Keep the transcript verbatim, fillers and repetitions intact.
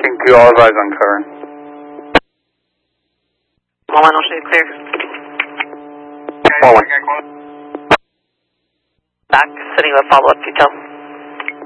King two, all advise on current. one one, shade clear. one one. Back, setting up follow-up detail.